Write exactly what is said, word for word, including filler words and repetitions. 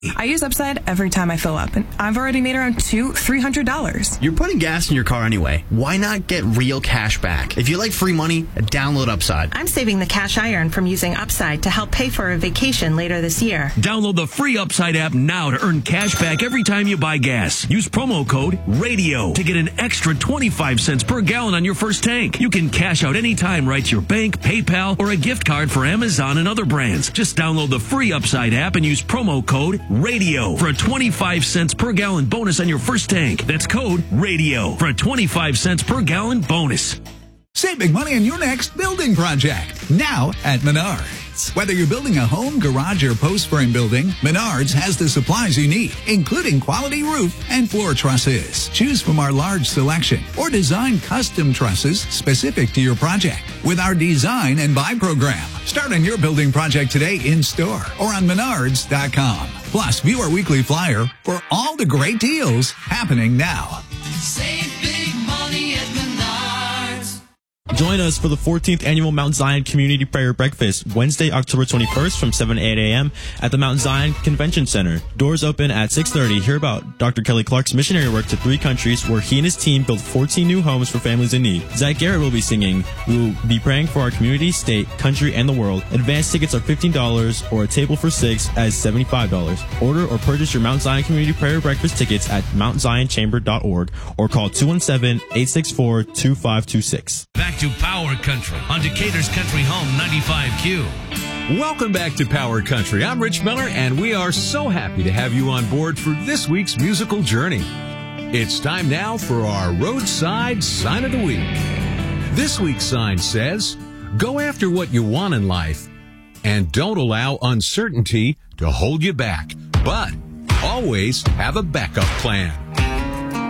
I use Upside every time I fill up, and I've already made around two, three hundred dollars. You're putting gas in your car anyway. Why not get real cash back? If you like free money, download Upside. I'm saving the cash I earn from using Upside to help pay for a vacation later this year. Download the free Upside app now to earn cash back every time you buy gas. Use promo code RADIO to get an extra twenty-five cents per gallon on your first tank. You can cash out anytime right to your bank, PayPal, or a gift card for Amazon and other brands. Just download the free Upside app and use promo code RADIO for a twenty-five cents per gallon bonus on your first tank. That's code RADIO for a twenty-five cents per gallon bonus. Save big money on your next building project now at Menards. Whether you're building a home, garage, or post frame building, Menards has the supplies you need, including quality roof and floor trusses. Choose from our large selection or design custom trusses specific to your project with our design and buy program. Start on your building project today in store or on menards dot com. Plus, view our weekly flyer for all the great deals happening now. Save big money at Menards. Join us for the fourteenth Annual Mount Zion Community Prayer Breakfast, Wednesday, October twenty-first from seven to eight a.m. at the Mount Zion Convention Center. Doors open at six thirty. Hear about Doctor Kelly Clark's missionary work to three countries where he and his team built fourteen new homes for families in need. Zach Garrett will be singing. We will be praying for our community, state, country, and the world. Advance tickets are fifteen dollars or a table for six as seventy-five dollars. Order or purchase your Mount Zion Community Prayer Breakfast tickets at mount zion chamber dot org or call two one seven, eight six four, two five two six. Back to Power Country on Decatur's Country Home ninety-five Q. Welcome back to Power Country. I'm Rich Miller, and we are so happy to have you on board for this week's musical journey. It's time now for our roadside sign of the week. This week's sign says, go after what you want in life and don't allow uncertainty to hold you back, but always have a backup plan.